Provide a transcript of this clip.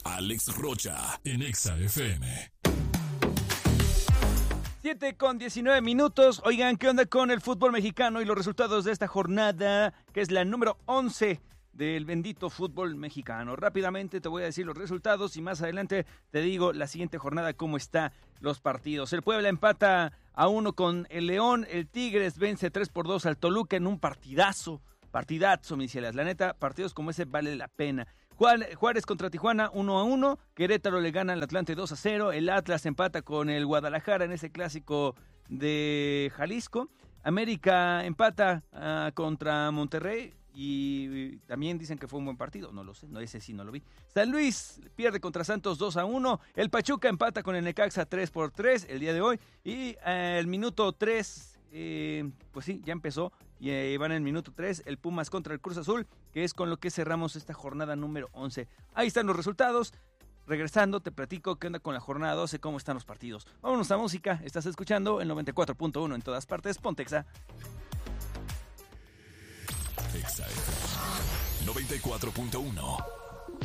Alex Rocha, en Exa FM. 7:19. Oigan, ¿qué onda con el fútbol mexicano y los resultados de esta jornada, que es la número 11 del bendito fútbol mexicano? Rápidamente te voy a decir los resultados y más adelante te digo la siguiente jornada cómo están los partidos. El Puebla empata a 1 con el León, el Tigres vence 3-2 al Toluca en un partidazo, mis cielas. La neta, partidos como ese vale la pena. Juárez contra Tijuana 1-1, Querétaro le gana al Atlante 2-0, el Atlas empata con el Guadalajara en ese clásico de Jalisco, América empata contra Monterrey y también dicen que fue un buen partido, no lo sé, no, ese sí no lo vi. San Luis pierde contra Santos 2-1, el Pachuca empata con el Necaxa 3-3 el día de hoy y el minuto 3, pues sí, ya empezó. Y van en el minuto 3, el Pumas contra el Cruz Azul, que es con lo que cerramos esta jornada número 11. Ahí están los resultados. Regresando, te platico qué onda con la jornada 12, cómo están los partidos. Vámonos a música. Estás escuchando el 94.1 en todas partes. Ponte Exa. Exa FM 94.1.